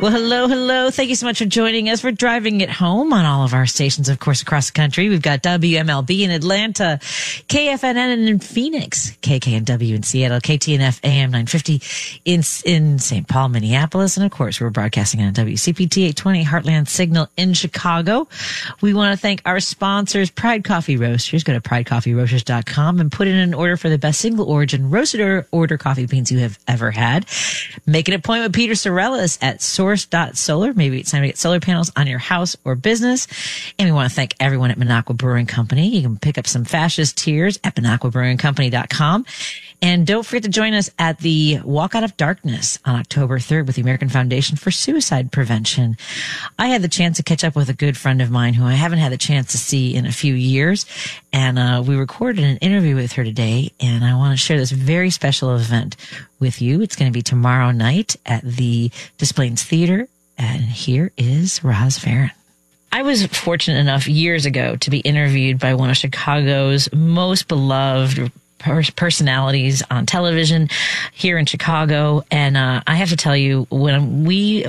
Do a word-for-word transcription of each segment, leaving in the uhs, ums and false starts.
Well, hello, hello. Thank you so much for joining us. We're driving it home on all of our stations, of course, across the country. We've got W M L B in Atlanta, K F N N in Phoenix, K K N W in Seattle, K T N F A M nine fifty in in Saint Paul, Minneapolis, and of course, we're broadcasting on W C P T eight twenty Heartland Signal in Chicago. We want to thank our sponsors, Pride Coffee Roasters. Go to pride coffee roasters dot com and put in an order for the best single origin roasted or order coffee beans you have ever had. Make an appointment with Peter Sorellis at source dot solar. Maybe it's time to get solar panels on your house or business. And we want to thank everyone at Minocqua Brewing Company. You can pick up some fascist tears at minocqua brewing company dot com. And don't forget to join us at the Walk Out of Darkness on October third with the American Foundation for Suicide Prevention. I had the chance to catch up with a good friend of mine who I haven't had the chance to see in a few years. And uh, we recorded an interview with her today. And I want to share this very special event with you. It's going to be tomorrow night at the Des Plaines Theater. And here is Roz Farren. I was fortunate enough years ago to be interviewed by one of Chicago's most beloved personalities on television here in Chicago. And uh, I have to tell you, when we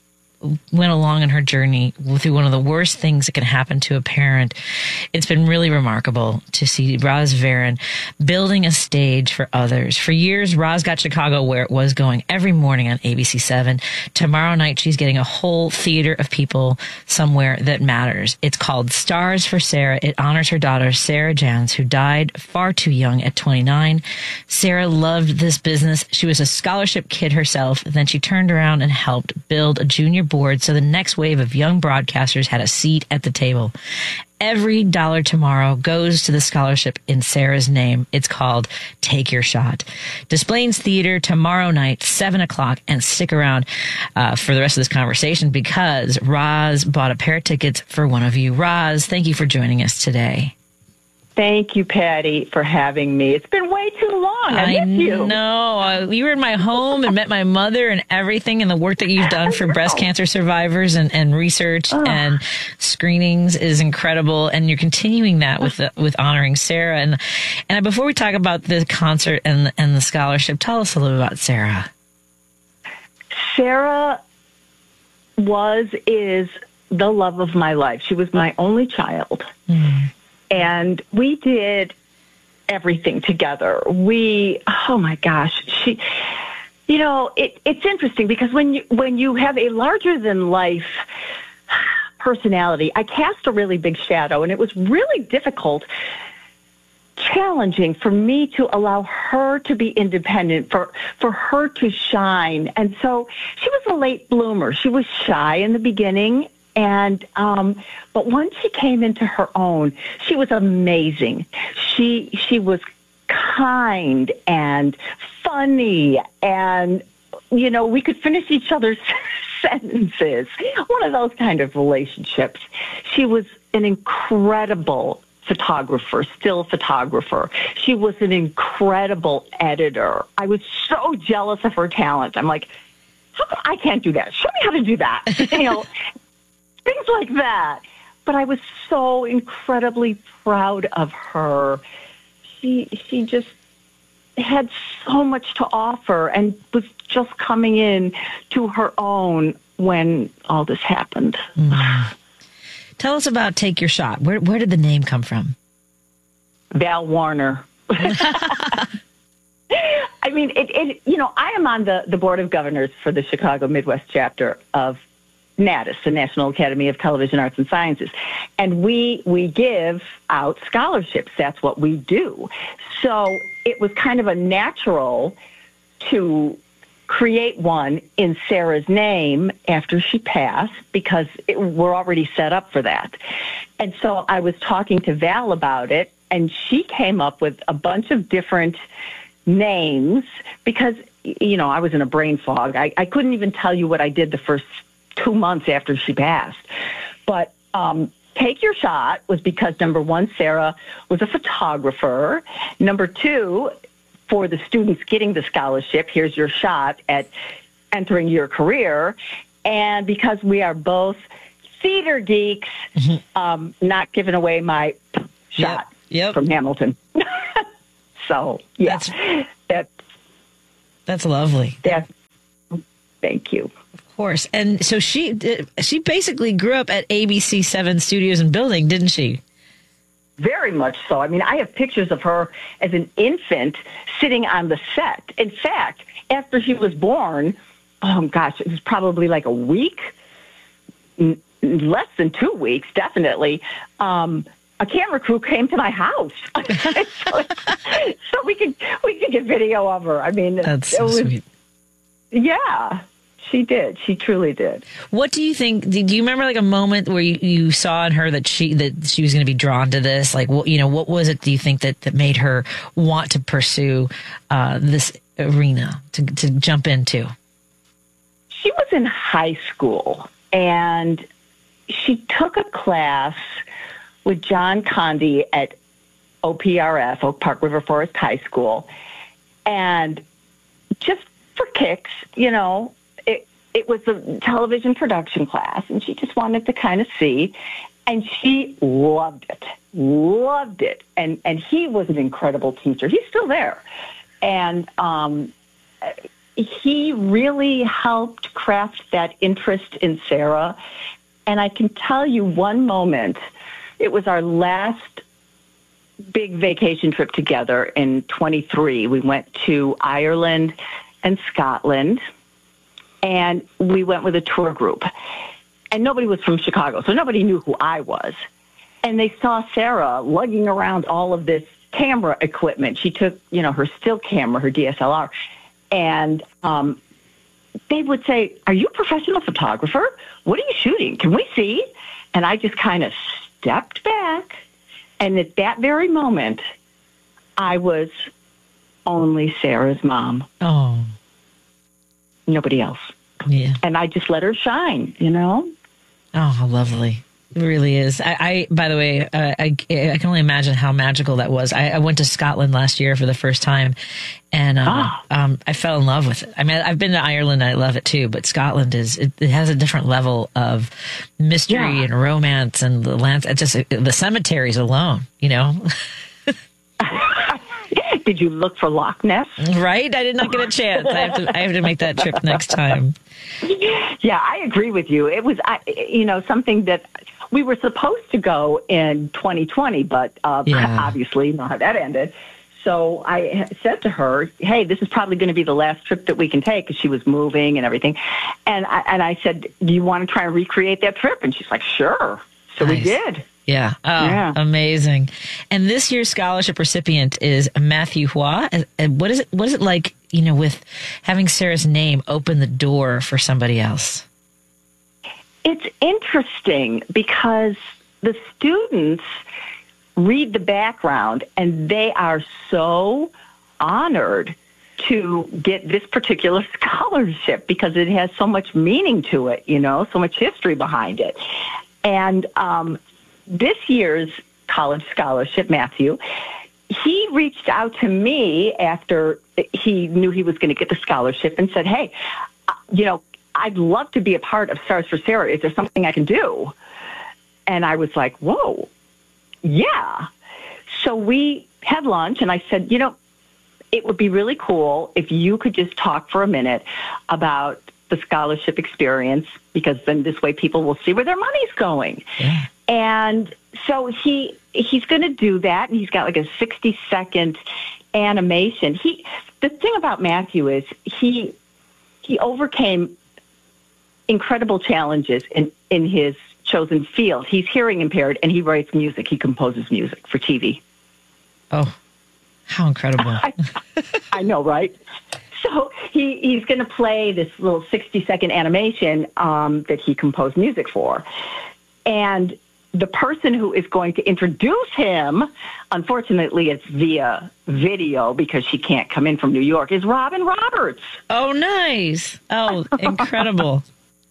went along on her journey through one of the worst things that can happen to a parent, it's been really remarkable to see Roz Farren building a stage for others. For years, Roz got Chicago where it was going every morning on A B C seven. Tomorrow night, she's getting a whole theater of people somewhere that matters. It's called Stars for Sarah. It honors her daughter, Sarah Jans, who died far too young at twenty-nine. Sarah loved this business. She was a scholarship kid herself. Then she turned around and helped build a junior board so the next wave of young broadcasters had a seat at the table. Every dollar tomorrow goes to the scholarship in Sarah's name. It's called Take Your Shot. Des Plaines Theater tomorrow night, seven o'clock, and stick around uh, for the rest of this conversation because Roz bought a pair of tickets for one of you. Roz, thank you for joining us today. Thank you, Patty, for having me. It's been way too long. I, I miss you. know. Uh, you were in my home and met my mother and everything, and the work that you've done for breast cancer survivors and, and research oh. and screenings is incredible. And you're continuing that with the, with honoring Sarah. And and before we talk about the concert and and the scholarship, tell us a little about Sarah. Sarah was is the love of my life. She was my only child. Mm. And we did everything together. We, oh my gosh, she, you know, it, it's interesting because when you, when you have a larger than life personality, I cast a really big shadow, and it was really difficult, challenging for me to allow her to be independent, for, for her to shine. And so she was a late bloomer. She was shy in the beginning. And, um, but once she came into her own, she was amazing. She, she was kind and funny, and, you know, we could finish each other's sentences. One of those kind of relationships. She was an incredible photographer, still photographer. She was an incredible editor. I was so jealous of her talent. I'm like, how come I can't do that? Show me how to do that. You know, things like that. But I was so incredibly proud of her. She she just had so much to offer and was just coming in to her own when all this happened. Mm. Tell us about Take Your Shot. Where where did the name come from? Val Warner. I mean, it, it. You know, I am on the, the board of governors for the Chicago Midwest chapter of NATIS, the National Academy of Television Arts and Sciences. And we we give out scholarships. That's what we do. So it was kind of a natural to create one in Sarah's name after she passed because it, we're already set up for that. And so I was talking to Val about it, and she came up with a bunch of different names because, you know, I was in a brain fog. I, I couldn't even tell you what I did the first two months after she passed. But um, Take Your Shot was because, number one, Sarah was a photographer. Number two, for the students getting the scholarship, here's your shot at entering your career. And because we are both theater geeks, mm-hmm. um, not giving away my shot yep. Yep. from Hamilton. So, yeah. That's, that, that's lovely. That, thank you. Of course. And so she she basically grew up at A B C seven Studios and Building, didn't she? Very much so. I mean, I have pictures of her as an infant sitting on the set. In fact, after she was born, oh gosh, it was probably like a week, n- less than two weeks, definitely. Um, a camera crew came to my house, so, so we could we could get video of her. I mean, that's so it was, sweet. Yeah. She did. She truly did. What do you think? Do you remember like a moment where you, you saw in her that she that she was going to be drawn to this? Like, what you know, what was it? Do you think that, that made her want to pursue uh, this arena to to jump into? She was in high school and she took a class with John Conde at O P R F, Oak Park River Forest High School, and just for kicks, you know. It, it was a television production class, and she just wanted to kind of see, and she loved it, loved it. And, and he was an incredible teacher. He's still there. And um, he really helped craft that interest in Sarah. And I can tell you one moment, it was our last big vacation trip together in twenty-three. We went to Ireland and Scotland. And we went with a tour group. And nobody was from Chicago, so nobody knew who I was. And they saw Sarah lugging around all of this camera equipment. She took, you know, her still camera, her D S L R. And um, they would say, "Are you a professional photographer? What are you shooting? Can we see?" And I just kind of stepped back. And at that very moment, I was only Sarah's mom. Oh. Nobody else. Yeah. And I just let her shine, you know? Oh, how lovely. It really is. I, I by the way, uh, I, I can only imagine how magical that was. I, I went to Scotland last year for the first time, and uh, ah. um, I fell in love with it. I mean, I've been to Ireland, I love it too, but Scotland is, it, it has a different level of mystery yeah. and romance, and the lands, just the cemeteries alone, you know? Did you look for Loch Ness? Right? I did not get a chance. I have to, I have to make that trip next time. Yeah, I agree with you. It was, you know, something that we were supposed to go in twenty twenty, but uh, yeah. obviously, you know how that ended. So I said to her, "Hey, this is probably going to be the last trip that we can take," because she was moving and everything. And I, and I said, "Do you want to try and recreate that trip?" And she's like, "Sure." So nice. We did. Yeah. Oh, yeah. Amazing. And this year's scholarship recipient is Matthew Hua. And what is it, what is it like, you know, with having Sarah's name open the door for somebody else? It's interesting because the students read the background and they are so honored to get this particular scholarship because it has so much meaning to it, you know, so much history behind it. And, um, this year's college scholarship, Matthew, he reached out to me after he knew he was going to get the scholarship and said, "Hey, you know, I'd love to be a part of Stars for Sarah. Is there something I can do?" And I was like, whoa, yeah. So we had lunch, and I said, you know, it would be really cool if you could just talk for a minute about the scholarship experience, because then this way people will see where their money's going. Yeah. And so he he's going to do that, and he's got like a sixty second animation. He the thing about Matthew is he he overcame incredible challenges in, in his chosen field. He's hearing impaired, and he writes music. He composes music for T V. Oh, how incredible. I, I know, right? So he, he's going to play this little sixty second animation um, that he composed music for. And the person who is going to introduce him, unfortunately it's via video because she can't come in from New York, is Robin Roberts. Oh, nice. Oh, incredible.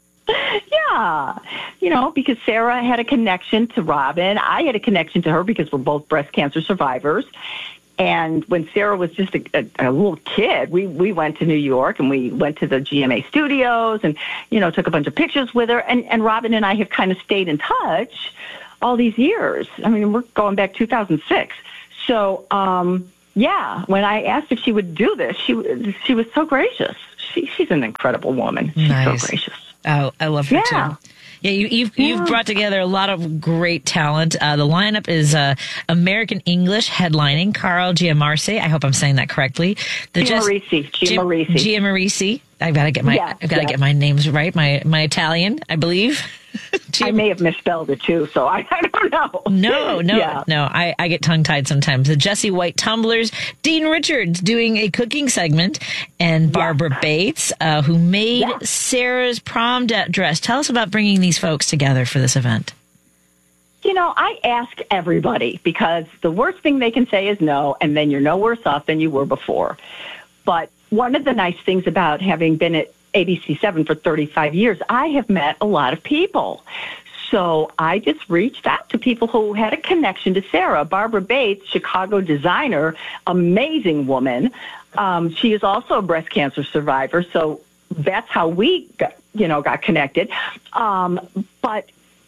Yeah. You know, because Sarah had a connection to Robin. I had a connection to her because we're both breast cancer survivors. And when Sarah was just a, a, a little kid, we, we went to New York and we went to the G M A studios and, you know, took a bunch of pictures with her. And, and Robin and I have kind of stayed in touch all these years. I mean, we're going back two thousand six. So, um, yeah, when I asked if she would do this, she she was so gracious. She, she's an incredible woman. She's nice. so gracious. Oh, I love her Yeah. too. Yeah, you, you've you've Yeah. brought together a lot of great talent. Uh, the lineup is uh, American English headlining Carl Giamarci. I hope I'm saying that correctly. The Jess- Giamarisi. Giamarisi. Giamarisi. I've got to get my Yes, I've got to yes. get my names right. My my Italian, I believe. I may have misspelled it too, so I, I don't know. No, no, Yeah. no. I, I get tongue tied sometimes. The Jesse White Tumblers, Dean Richards doing a cooking segment, and Barbara Bates, uh, who made Yeah. Sarah's prom de- dress. Tell us about bringing these folks together for this event. You know, I ask everybody because the worst thing they can say is no, and then you're no worse off than you were before. But one of the nice things about having been at A B C seven for thirty-five years, I have met a lot of people. So I just reached out to people who had a connection to Sarah. Barbara Bates, Chicago designer, amazing woman. Um, she is also a breast cancer survivor, so that's how we got, you know, got connected. Um, but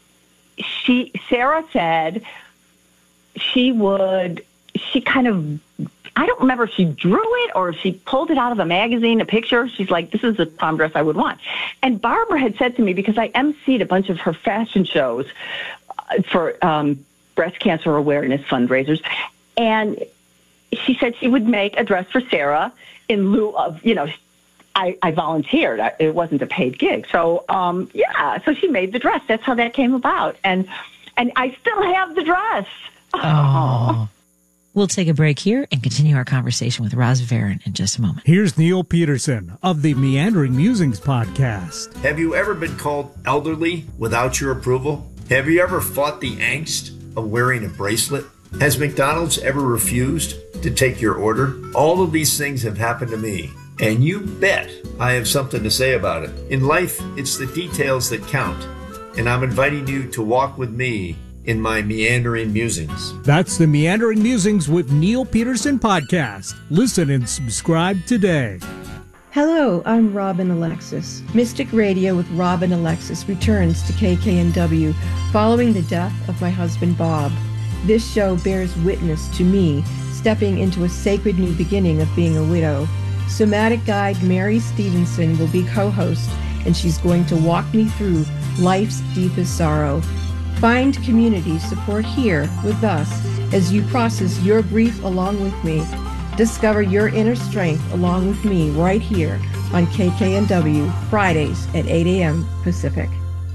she, Sarah said she would, she kind of, I don't remember if she drew it or if she pulled it out of a magazine, a picture. She's like, this is a prom dress I would want. And Barbara had said to me, because I emceed a bunch of her fashion shows uh, for um, breast cancer awareness fundraisers, and she said she would make a dress for Sarah in lieu of, you know, I, I volunteered. I, it wasn't a paid gig. So, um, yeah, so she made the dress. That's how that came about. And and I still have the dress. Oh. We'll take a break here and continue our conversation with Roz Varon in just a moment. Here's Neil Peterson of the Meandering Musings podcast. Have you ever been called elderly without your approval? Have you ever fought the angst of wearing a bracelet? Has McDonald's ever refused to take your order? All of these things have happened to me, and you bet I have something to say about it. In life, it's the details that count, and I'm inviting you to walk with me in my Meandering Musings. That's the Meandering Musings with Neil Peterson podcast. Listen and subscribe today. Hello, I'm Robin Alexis. Mystic Radio with Robin Alexis returns to K K N W following the death of my husband Bob. This show bears witness to me stepping into a sacred new beginning of being a widow. Somatic guide Mary Stevenson will be co-host, and she's going to walk me through life's deepest sorrow. Find community support here with us as you process your grief along with me. Discover your inner strength along with me right here on K K N W, Fridays at eight a.m. Pacific.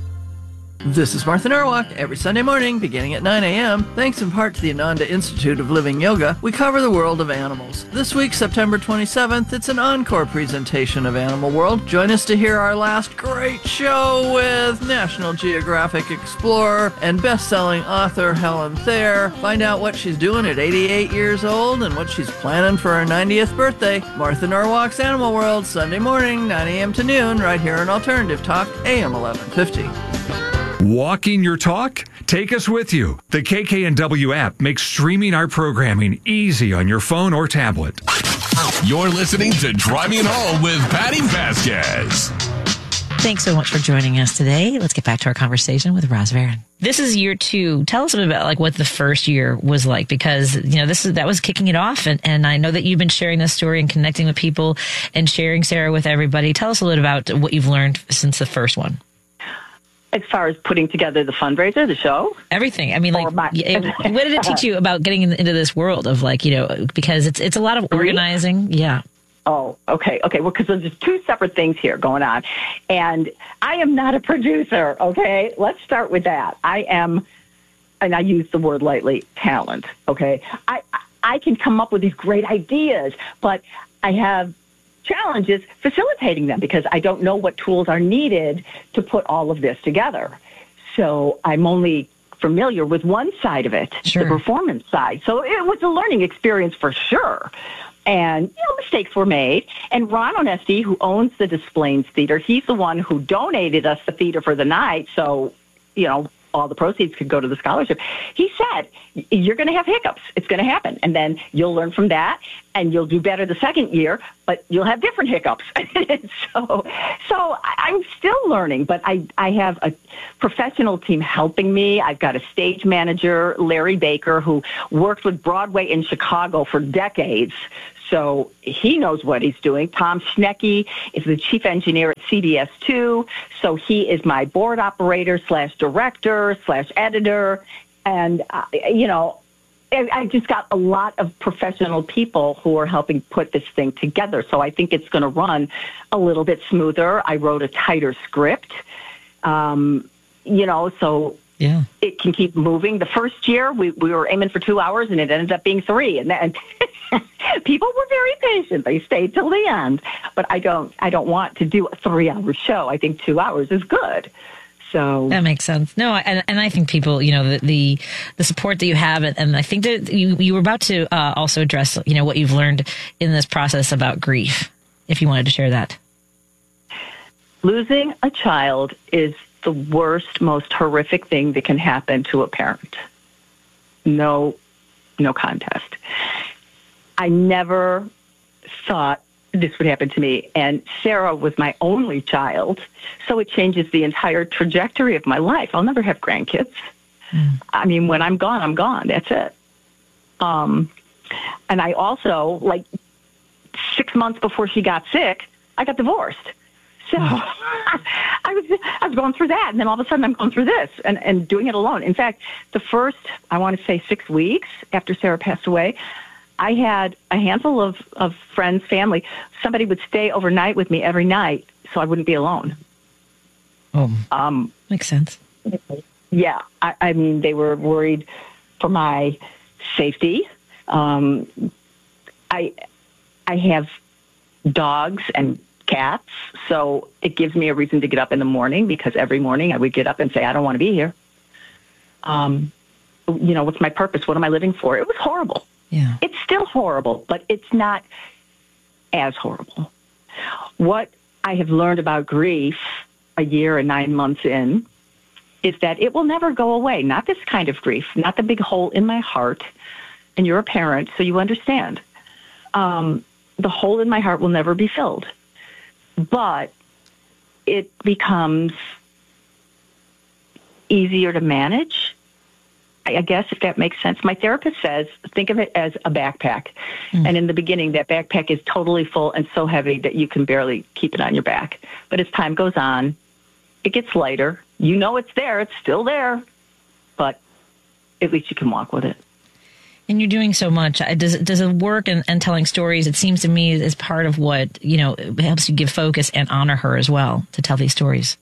This is Martha Norwalk. Every Sunday morning, beginning at nine a.m., thanks in part to the Ananda Institute of Living Yoga, we cover the world of animals. This week, September twenty-seventh, it's an encore presentation of Animal World. Join us to hear our last great show with National Geographic explorer and best-selling author Helen Thayer. Find out what she's doing at eighty-eight years old and what she's planning for her ninetieth birthday. Martha Norwalk's Animal World, Sunday morning, nine a.m. to noon, right here on Alternative Talk, A M eleven fifty. Walking your talk? Take us with you. The K K N W app makes streaming our programming easy on your phone or tablet. You're listening to Driving Home with Patty Vasquez. Thanks so much for joining us today. Let's get back to our conversation with Roz Varon. This is year two. Tell us a bit about like what the first year was like, because you know this is that was kicking it off, and, and I know that you've been sharing this story and connecting with people and sharing Sarah with everybody. Tell us a little about what you've learned since the first one. As far as putting together the fundraiser, the show? Everything. I mean, like, Or my- it- what did it teach you about getting in, into this world of like, you know, because it's it's a lot of organizing. Yeah. Oh, okay, okay. Well, because there's two separate things here going on. And I am not a producer, okay? Let's start with that. I am, and I use the word lightly, talent, okay? I, I can come up with these great ideas, but I have challenges facilitating them because I don't know what tools are needed to put all of this together. So I'm only familiar with one side of it, Sure. the performance side. So it was a learning experience for sure. And, you know, mistakes were made. And Ron Onesti, who owns the Displains Theater, he's the one who donated us the theater for the night. So, you know, all the proceeds could go to the scholarship. He said, you're going to have hiccups. It's going to happen. And then you'll learn from that and you'll do better the second year, but you'll have different hiccups. so, so I'm still learning, but I, I have a professional team helping me. I've got a stage manager, Larry Baker, who worked with Broadway in Chicago for decades. So he knows what he's doing. Tom Schnecke is the chief engineer at C B S two. So he is my board operator slash director slash editor. And, uh, you know, I, I just got a lot of professional people who are helping put this thing together. So I think it's going to run a little bit smoother. I wrote a tighter script, um, you know, so... Yeah, it can keep moving. The first year, we, we were aiming for two hours, and it ended up being three. And then people were very patient; they stayed till the end. But I don't, I don't want to do a three-hour show. I think two hours is good. So that makes sense. No, and and I think people, you know, the the, the support that you have, and, and I think that you you were about to uh, also address, you know, what you've learned in this process about grief. If you wanted to share that, losing a child is the worst, most horrific thing that can happen to a parent. No, no contest. I never thought this would happen to me. And Sarah was my only child, so it changes the entire trajectory of my life. I'll never have grandkids. Mm. I mean, when I'm gone, I'm gone. That's it. Um, and I also, like, six months before she got sick, I got divorced. So I was I was going through that, and then all of a sudden I'm going through this and, and doing it alone. In fact, the first, I want to say six weeks after Sarah passed away, I had a handful of, of friends, family. Somebody would stay overnight with me every night so I wouldn't be alone. Oh, um, makes sense. Yeah. I, I mean, they were worried for my safety. Um, I I have dogs and cats, so it gives me a reason to get up in the morning, because every morning I would get up and say, I don't want to be here. Um, you know, what's my purpose? What am I living for? It was horrible. Yeah. It's still horrible, but it's not as horrible. What I have learned about grief a year and nine months in is that it will never go away. Not this kind of grief, not the big hole in my heart. And you're a parent, so you understand. Um, the hole in my heart will never be filled. But it becomes easier to manage, I guess, if that makes sense. My therapist says, think of it as a backpack. Mm. And in the beginning, that backpack is totally full and so heavy that you can barely keep it on your back. But as time goes on, it gets lighter. You know it's there. It's still there. But at least you can walk with it. And you're doing so much. Does it, does it work and, and telling stories, it seems to me, is part of what, you know, helps you give focus and honor her as well, to tell these stories?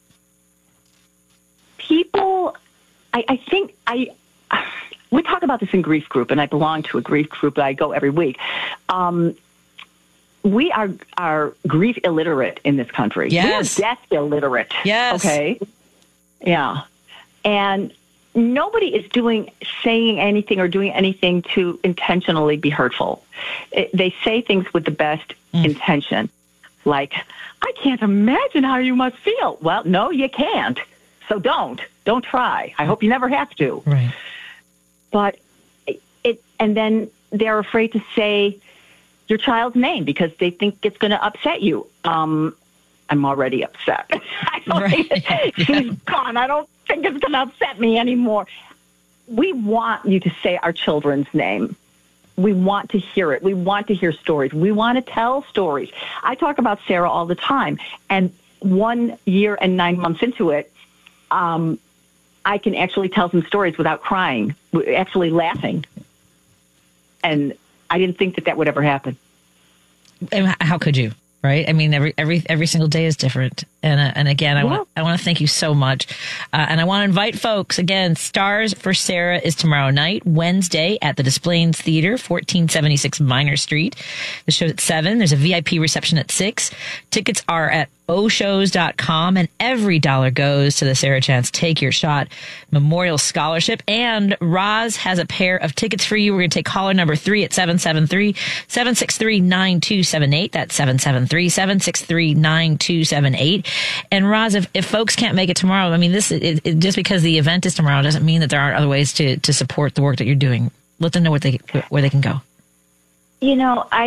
People, I, I think, I we talk about this in grief group, and I belong to a grief group that I go every week. Um, we are, are grief illiterate in this country. Yes. We are death illiterate. Yes. Okay? Yeah. And nobody is doing, saying anything or doing anything to intentionally be hurtful. It, they say things with the best mm. intention, like, I can't imagine how you must feel. Well, no, you can't. So don't. Don't try. I hope you never have to. Right. But it, it and then they're afraid to say your child's name because they think it's going to upset you. Um, I'm already upset. I don't right. think she's yeah. gone. I don't think it's going to upset me anymore. We want you to say our children's name. We want to hear it. We want to hear stories. We want to tell stories. I talk about Sarah all the time. And one year and nine months into it, um, I can actually tell some stories without crying, actually laughing. And I didn't think that that would ever happen. And how could you? Right. I mean, every every every single day is different. And uh, and again, I yeah. want I want to thank you so much. Uh, and I want to invite folks again. Stars for Sarah is tomorrow night, Wednesday, at the Des Plaines Theater, fourteen seventy-six Minor Street. The show's at seven. There's a V I P reception at six. Tickets are at o shows dot com, and every dollar goes to the Sarah Chance Take Your Shot Memorial Scholarship. And Roz has a pair of tickets for you. We're going to take caller number three at seven seven three, seven six three, nine two seven eight. That's seven seven three, seven six three, nine two seven eight. And Roz, if, if folks can't make it tomorrow, I mean, this it, it, just because the event is tomorrow doesn't mean that there aren't other ways to, to support the work that you're doing. Let them know what they, where they can go. You know, I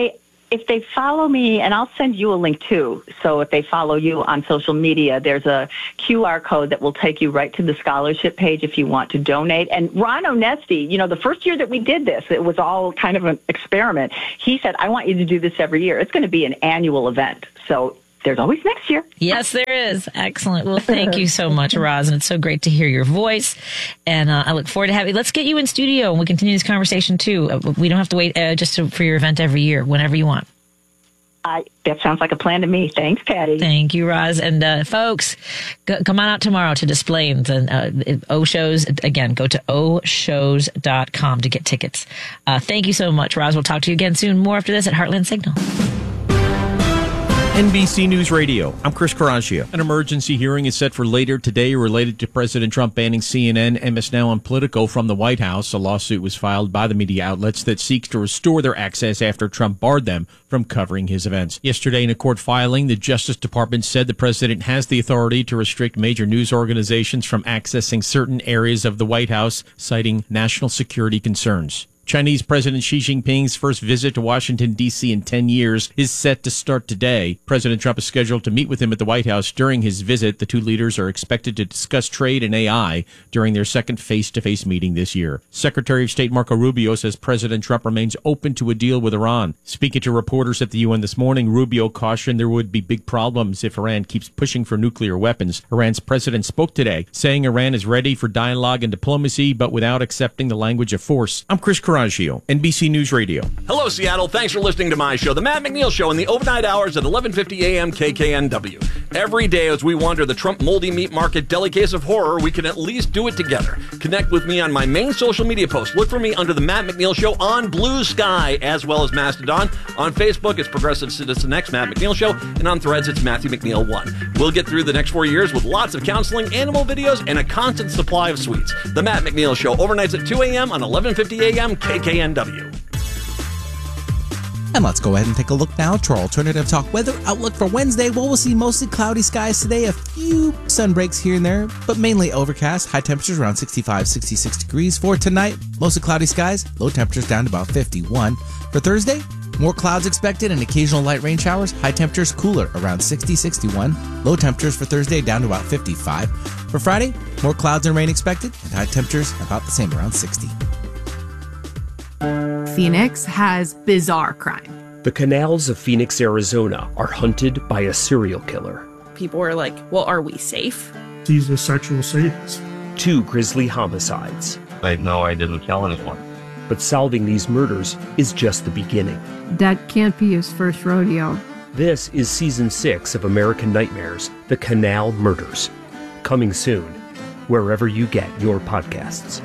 if they follow me, and I'll send you a link too. So if they follow you on social media, there's a Q R code that will take you right to the scholarship page if you want to donate. And Ron Onesti, you know, the first year that we did this, it was all kind of an experiment. He said, I want you to do this every year. It's going to be an annual event. So there's always next year. Yes, there is. Excellent. Well, thank you so much, Roz. And it's so great to hear your voice. And uh, I look forward to having you. Let's get you in studio and we continue this conversation too. Uh, we don't have to wait uh, just to, for your event every year, whenever you want. I, that sounds like a plan to me. Thanks, Patty. Thank you, Roz. And uh, folks, go, come on out tomorrow to Des Plaines and uh, O Shows. Again, go to o shows dot com to get tickets. Uh, thank you so much, Roz. We'll talk to you again soon. More after this at Heartland Signal. N B C News Radio. I'm Chris Carragio. An emergency hearing is set for later today related to President Trump banning C N N, M S Now, and Politico from the White House. A lawsuit was filed by the media outlets that seeks to restore their access after Trump barred them from covering his events. Yesterday, in a court filing, the Justice Department said the president has the authority to restrict major news organizations from accessing certain areas of the White House, citing national security concerns. Chinese President Xi Jinping's first visit to Washington, D C in ten years is set to start today. President Trump is scheduled to meet with him at the White House during his visit. The two leaders are expected to discuss trade and A I during their second face-to-face meeting this year. Secretary of State Marco Rubio says President Trump remains open to a deal with Iran. Speaking to reporters at the U N this morning, Rubio cautioned there would be big problems if Iran keeps pushing for nuclear weapons. Iran's president spoke today, saying Iran is ready for dialogue and diplomacy, but without accepting the language of force. I'm Chris Carragio. N B C News Radio. Hello, Seattle. Thanks for listening to my show, The Matt McNeil Show, in the overnight hours at eleven fifty a.m. K K N W. Every day as we wander the Trump moldy meat market deli case of horror, we can at least do it together. Connect with me on my main social media post. Look for me under The Matt McNeil Show on Blue Sky, as well as Mastodon. On Facebook, it's Progressive Citizen X, Matt McNeil Show, and on Threads, it's Matthew McNeil one. We'll get through the next four years with lots of counseling, animal videos, and a constant supply of sweets. The Matt McNeil Show, overnights at two a.m. on eleven fifty a.m. K K N W. And let's go ahead and take a look now to our alternative talk weather outlook for Wednesday. Well, we'll see mostly cloudy skies today, a few sun breaks here and there, but mainly overcast. High temperatures around sixty-five, sixty-six degrees. For tonight, mostly cloudy skies, low temperatures down to about fifty-one. For Thursday, more clouds expected and occasional light rain showers. High temperatures cooler around sixty, sixty-one. Low temperatures for Thursday down to about fifty-five. For Friday, more clouds and rain expected and high temperatures about the same, around sixty. Phoenix has bizarre crime. The canals of Phoenix, Arizona are hunted by a serial killer. People were like, well, are we safe? He's a sexual sadist. Two grisly homicides. I know I didn't kill anyone. But solving these murders is just the beginning. That can't be his first rodeo. This is season six of American Nightmares, The Canal Murders. Coming soon, wherever you get your podcasts.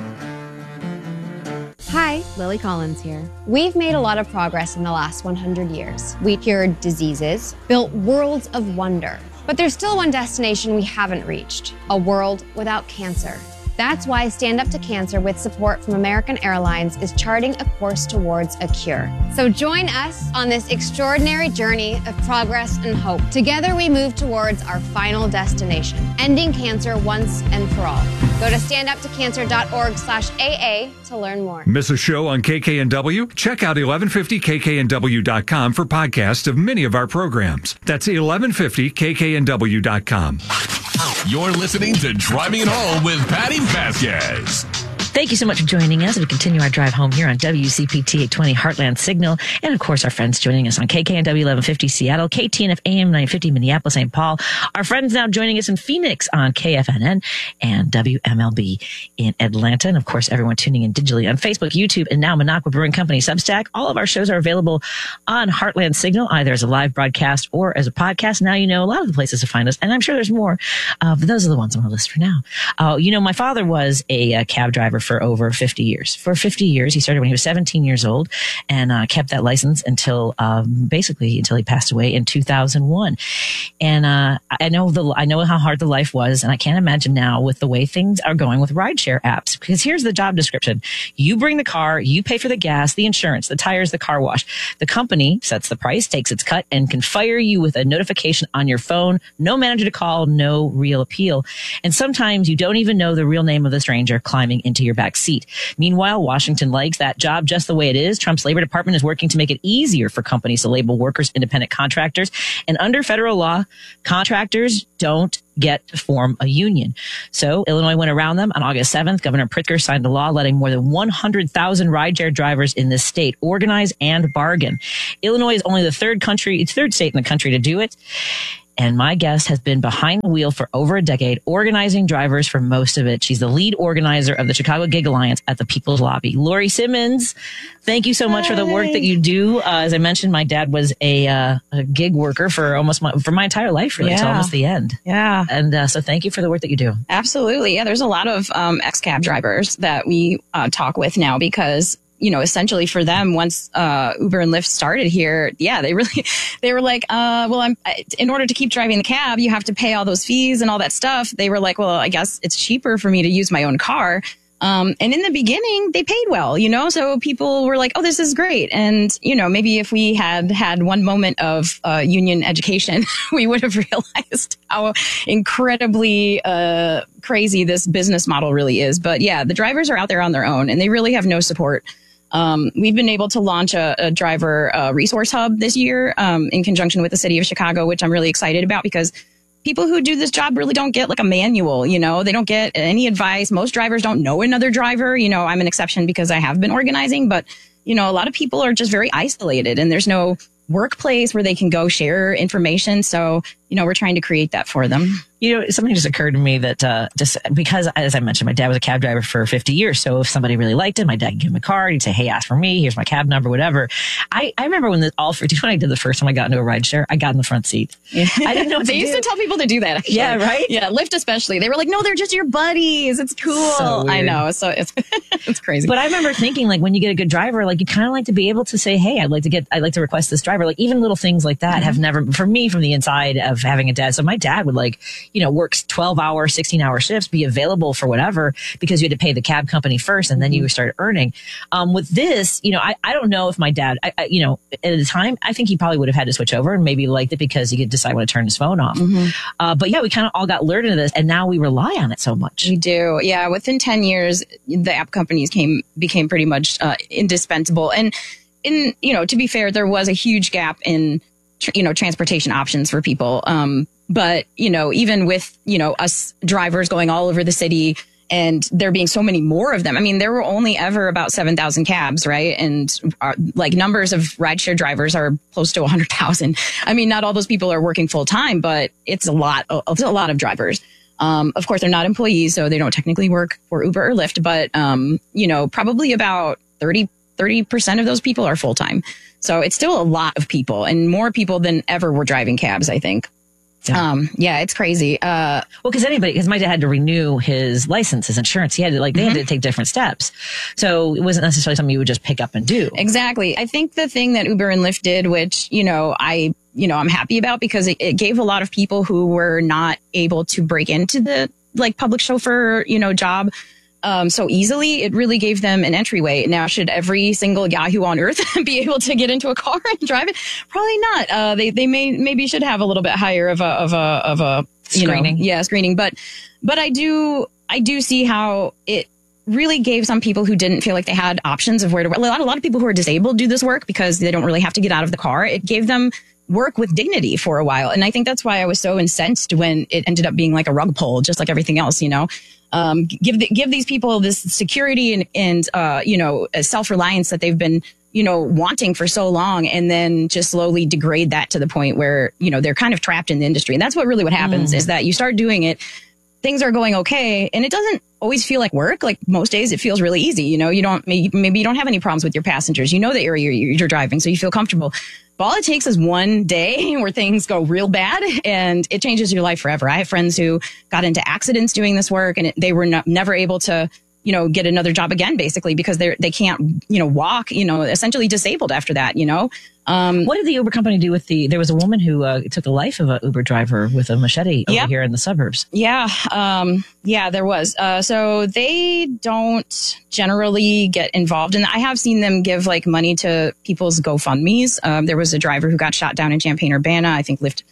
Hi, Lily Collins here. We've made a lot of progress in the last one hundred years. We cured diseases, built worlds of wonder. But there's still one destination we haven't reached, a world without cancer. That's why Stand Up to Cancer, with support from American Airlines, is charting a course towards a cure. So join us on this extraordinary journey of progress and hope. Together we move towards our final destination, ending cancer once and for all. Go to standuptocancer.org slash AA to learn more. Miss a show on K K N W? Check out eleven fifty K K N W dot com for podcasts of many of our programs. That's eleven fifty K K N W dot com. You're listening to Driving It Home with Patty Vasquez. Thank you so much for joining us as we continue our drive home here on W C P T eight twenty Heartland Signal. And of course, our friends joining us on K K N W eleven fifty Seattle, K T N F A M nine fifty Minneapolis, Saint Paul. Our friends now joining us in Phoenix on K F N N and W M L B in Atlanta. And of course, everyone tuning in digitally on Facebook, YouTube, and now Minocqua Brewing Company Substack. All of our shows are available on Heartland Signal, either as a live broadcast or as a podcast. Now you know a lot of the places to find us, and I'm sure there's more, uh, but those are the ones on the list for now. Uh, you know, my father was a, a cab driver for over fifty years. For fifty years, he started when he was seventeen years old and uh, kept that license until um, basically until he passed away in two thousand one. And uh, I know the I know how hard the life was, and I can't imagine now with the way things are going with rideshare apps. Because here's the job description: you bring the car, you pay for the gas, the insurance, the tires, the car wash. The company sets the price, takes its cut, and can fire you with a notification on your phone. No manager to call, no real appeal. And sometimes you don't even know the real name of the stranger climbing into your passenger back seat. Meanwhile, Washington likes that job just the way it is. Trump's Labor Department is working to make it easier for companies to label workers independent contractors. And under federal law, contractors don't get to form a union. So Illinois went around them. On August seventh, Governor Pritzker signed a law letting more than one hundred thousand rideshare drivers in this state organize and bargain. Illinois is only the third country, it's third state in the country to do it. And my guest has been behind the wheel for over a decade, organizing drivers for most of it. She's the lead organizer of the Chicago Gig Alliance at the People's Lobby. Lori Simmons, thank you so much Hi. for the work that you do. Uh, as I mentioned, my dad was a, uh, a gig worker for almost my, for my entire life, really, yeah. till almost the end. Yeah. And uh, so thank you for the work that you do. Absolutely. Yeah, there's a lot of um, ex-cab drivers that we uh, talk with now because you know, essentially for them, once uh, Uber and Lyft started here, yeah, they really, they were like, uh, well, I'm, in order to keep driving the cab, you have to pay all those fees and all that stuff. They were like, well, I guess it's cheaper for me to use my own car. Um, and in the beginning, they paid well, you know, so people were like, oh, this is great. And, you know, maybe if we had had one moment of uh, union education, we would have realized how incredibly uh, crazy this business model really is. But yeah, the drivers are out there on their own and they really have no support. Um, we've been able to launch a, a driver uh, resource hub this year um, in conjunction with the city of Chicago, which I'm really excited about because people who do this job really don't get like a manual, you know, they don't get any advice. Most drivers don't know another driver. You know, I'm an exception because I have been organizing, but, you know, a lot of people are just very isolated and there's no workplace where they can go share information. So, you know, we're trying to create that for them. You know, something just occurred to me that uh, just because, as I mentioned, my dad was a cab driver for fifty years. So if somebody really liked him, my dad could give him a card. He'd say, hey, ask for me. Here's my cab number, whatever. I, I remember when the all for, when I did the first time I got into a rideshare, I got in the front seat. Yeah. I didn't know what They to used do. to tell people to do that. Actually. Yeah, right? Yeah, Lyft especially. They were like, no, they're just your buddies. It's cool. So I know. So it's, it's crazy. But I remember thinking, like, when you get a good driver, like, you kind of like to be able to say, hey, I'd like to get, I'd like to request this driver. Like, even little things like that mm-hmm. have never, for me, from the inside of having a dad. So my dad would, like, you know, work twelve hour, sixteen hour shifts, be available for whatever, because you had to pay the cab company first and then you started earning. Um, with this, you know, I, I don't know if my dad, I, I, you know, at the time, I think he probably would have had to switch over and maybe liked it because he could decide when to turn his phone off. Mm-hmm. Uh, but yeah, we kind of all got lured into this and now we rely on it so much. We do. Yeah. Within ten years, the app companies came, became pretty much uh, indispensable. And in, you know, to be fair, there was a huge gap in, tr- you know, transportation options for people. Um, But, you know, even with, you know, us drivers going all over the city and there being so many more of them, I mean, there were only ever about seven thousand cabs, right? And our, like numbers of rideshare drivers are close to one hundred thousand. I mean, not all those people are working full time, but it's a lot, it's a lot of drivers. Um, of course, they're not employees, so they don't technically work for Uber or Lyft, but, um, you know, probably about thirty, thirty percent of those people are full time. So it's still a lot of people and more people than ever were driving cabs, I think. Yeah. Um, yeah, it's crazy. Uh, well, cause anybody, cause my dad had to renew his license, his insurance. He had to like, they mm-hmm. had to take different steps. So it wasn't necessarily something you would just pick up and do. Exactly. I think the thing that Uber and Lyft did, which, you know, I, you know, I'm happy about because it, it gave a lot of people who were not able to break into the like public chauffeur, you know, job. Um, so easily, it really gave them an entryway. Now, should every single Yahoo on earth be able to get into a car and drive it? Probably not. Uh, they they may maybe should have a little bit higher of a of a of a you screening. know, yeah, screening. But but I do I do see how it really gave some people who didn't feel like they had options of where to work. A lot, a lot of people who are disabled do this work because they don't really have to get out of the car. It gave them work with dignity for a while. And I think that's why I was so incensed when it ended up being like a rug pull, just like everything else, you know. Um, give the, give these people this security and, and uh, you know, self-reliance that they've been, you know, wanting for so long, and then just slowly degrade that to the point where, you know, they're kind of trapped in the industry. And that's what really what happens mm. is that you start doing it, things are going okay, and it doesn't always feel like work. Like most days it feels really easy. You know, you don't, maybe, maybe you don't have any problems with your passengers. You know the area you're, you're driving, so you feel comfortable. But all it takes is one day where things go real bad and it changes your life forever. I have friends who got into accidents doing this work and it, they were no, never able to, you know, get another job again, basically, because they're, they can't, you know, walk, you know, essentially disabled after that, you know. Um, what did the Uber company do with the, there was a woman who uh, took the life of an Uber driver with a machete over yep. here in the suburbs. Yeah. Um, yeah, there was. Uh, so they don't generally get involved. And I have seen them give like money to people's GoFundMes. Um, there was a driver who got shot down in Champaign-Urbana. I think Lyft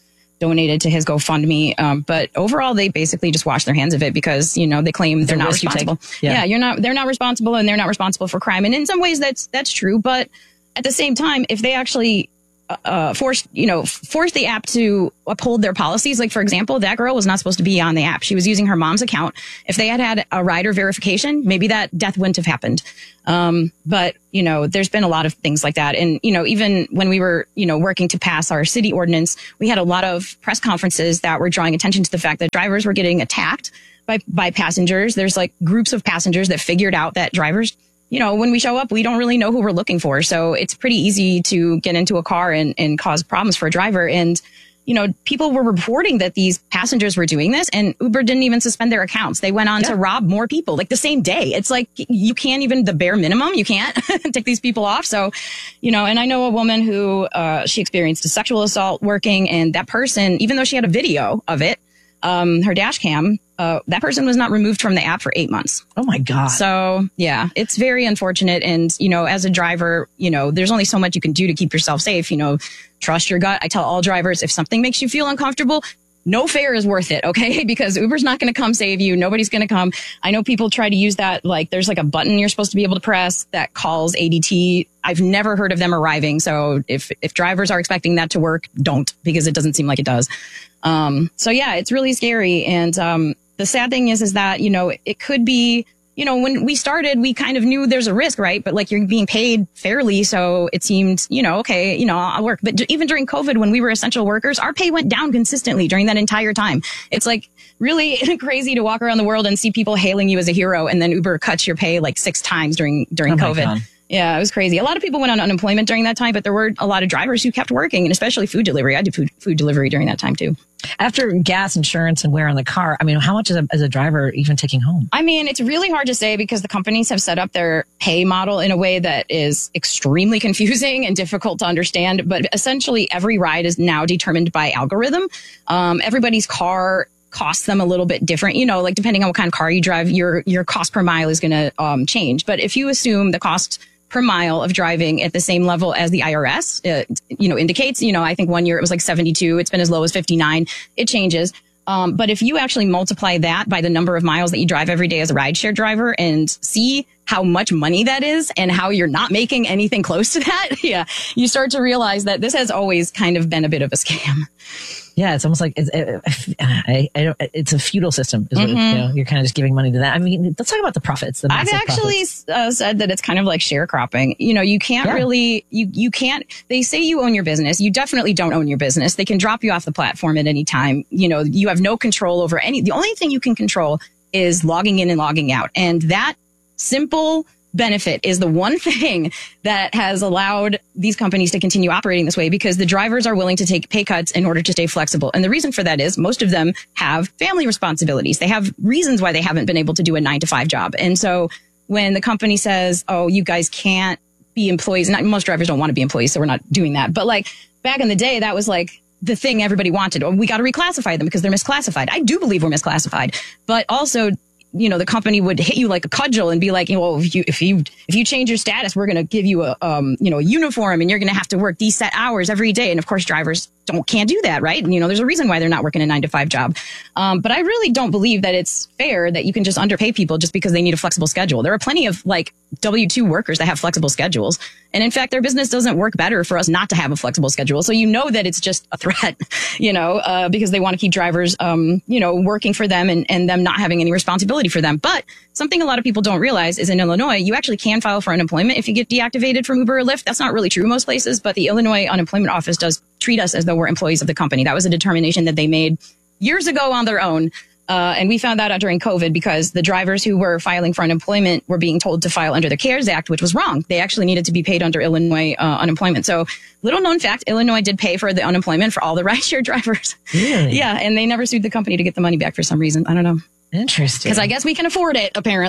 donated to his GoFundMe. Um, but overall, they basically just wash their hands of it because, you know, they claim they're not responsible. Yeah. yeah, you're not, they're not responsible and they're not responsible for crime. And in some ways that's, that's true. But at the same time, if they actually uh, forced, you know, forced the app to uphold their policies, like, for example, that girl was not supposed to be on the app. She was using her mom's account. If they had had a rider verification, maybe that death wouldn't have happened. Um, but, you know, there's been a lot of things like that. And, you know, even when we were, you know, working to pass our city ordinance, we had a lot of press conferences that were drawing attention to the fact that drivers were getting attacked by, by passengers. There's like groups of passengers that figured out that drivers, you know, when we show up, we don't really know who we're looking for. So it's pretty easy to get into a car and, and cause problems for a driver. And, you know, people were reporting that these passengers were doing this, and Uber didn't even suspend their accounts. They went on yeah. to rob more people like the same day. It's like you can't even the bare minimum. You can't take these people off. So, you know, and I know a woman who uh, she experienced a sexual assault working, and that person, even though she had a video of it, um, her dash cam, uh, that person was not removed from the app for eight months. Oh my God. So yeah, it's very unfortunate. And, you know, as a driver, you know, there's only so much you can do to keep yourself safe. You know, trust your gut. I tell all drivers, if something makes you feel uncomfortable, no fare is worth it. Okay. Because Uber's not going to come save you. Nobody's going to come. I know people try to use that. Like there's like a button you're supposed to be able to press that calls A D T. I've never heard of them arriving. So if, if drivers are expecting that to work, don't, because it doesn't seem like it does. Um, so yeah, it's really scary. And, um, the sad thing is, is that, you know, it could be, you know, when we started, we kind of knew there's a risk, right? But like you're being paid fairly. So it seemed, you know, okay, you know, I'll work. But even during COVID, when we were essential workers, our pay went down consistently during that entire time. It's like really crazy to walk around the world and see people hailing you as a hero. And then Uber cuts your pay like six times during, during oh COVID. Yeah, it was crazy. A lot of people went on unemployment during that time, but there were a lot of drivers who kept working, and especially food delivery. I did food, food delivery during that time too. After gas, insurance, and wear on the car, I mean, how much is a, is a driver even taking home? I mean, it's really hard to say because the companies have set up their pay model in a way that is extremely confusing and difficult to understand. But essentially, every ride is now determined by algorithm. Um, everybody's car costs them a little bit different, you know, like depending on what kind of car you drive, your your cost per mile is going to um, change. But if you assume the cost per mile of driving at the same level as the I R S, uh, you know, indicates, you know, I think one year it was like seventy-two. It's been as low as fifty-nine. It changes. Um, but if you actually multiply that by the number of miles that you drive every day as a rideshare driver and see how much money that is and how you're not making anything close to that, yeah, you start to realize that this has always kind of been a bit of a scam. Yeah, it's almost like it's, it, I, I don't, it's a feudal system. Is what Mm-hmm. it, you know, you're kind of just giving money to that. I mean, let's talk about the profits. The I've massive actually profits. uh, said that it's kind of like sharecropping. You know, you can't Yeah. really, you you can't. They say you own your business. You definitely don't own your business. They can drop you off the platform at any time. You know, you have no control over any. The only thing you can control is logging in and logging out, and that simple benefit is the one thing that has allowed these companies to continue operating this way, because the drivers are willing to take pay cuts in order to stay flexible. And the reason for that is most of them have family responsibilities. They have reasons why they haven't been able to do a nine to five job. And so when the company says, oh, you guys can't be employees, not most drivers don't want to be employees, so we're not doing that. But like back in the day, that was like the thing everybody wanted. Oh, we got to reclassify them because they're misclassified. I do believe we're misclassified, but also, you know, the company would hit you like a cudgel and be like, you know, well, if you, if you, if you change your status, we're going to give you a, um, you know, a uniform and you're going to have to work these set hours every day. And of course, drivers don't, can't do that. Right. And, you know, there's a reason why they're not working a nine to five job. Um, but I really don't believe that it's fair that you can just underpay people just because they need a flexible schedule. There are plenty of like W two workers that have flexible schedules. And in fact, their business doesn't work better for us not to have a flexible schedule. So you know that it's just a threat, you know, uh, because they want to keep drivers, um, you know, working for them and, and them not having any responsibility for them. But something a lot of people don't realize is in Illinois, you actually can file for unemployment if you get deactivated from Uber or Lyft. That's not really true most places, but the Illinois Unemployment Office does treat us as though we're employees of the company. That was a determination that they made years ago on their own. Uh, and we found that out during COVID because the drivers who were filing for unemployment were being told to file under the CARES Act, which was wrong. They actually needed to be paid under Illinois uh, unemployment. So little known fact, Illinois did pay for the unemployment for all the rideshare drivers. Really? Yeah. And they never sued the company to get the money back for some reason. I don't know. Interesting. Because I guess we can afford it, apparently.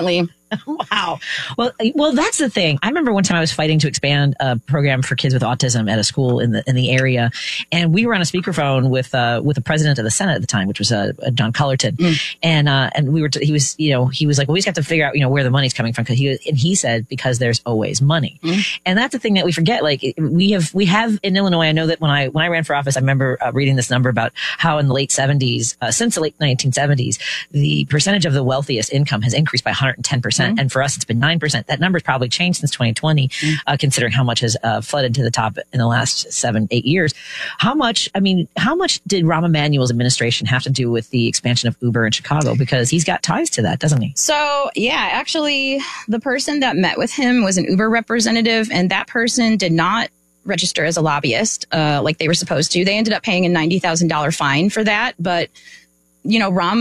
Wow. Well, well, that's the thing. I remember one time I was fighting to expand a program for kids with autism at a school in the in the area, and we were on a speakerphone with uh, with the president of the Senate at the time, which was uh, John Cullerton, mm. and uh, and we were t- he was you know he was like, well, we just have to figure out you know where the money's coming from because he and he said because there's always money, mm. and that's the thing that we forget. Like we have we have in Illinois. I know that when I when I ran for office, I remember uh, reading this number about how in the late seventies, uh, since the late nineteen seventies, the percentage of the wealthiest income has increased by one hundred ten percent. Mm-hmm. And for us, it's been nine percent. That number's probably changed since twenty twenty, mm-hmm. uh, considering how much has uh, flooded to the top in the last seven, eight years. How much, I mean, how much did Rahm Emanuel's administration have to do with the expansion of Uber in Chicago? Because he's got ties to that, doesn't he? So, yeah, actually, the person that met with him was an Uber representative, and that person did not register as a lobbyist uh, like they were supposed to. They ended up paying a ninety thousand dollars fine for that. But, you know, Rahm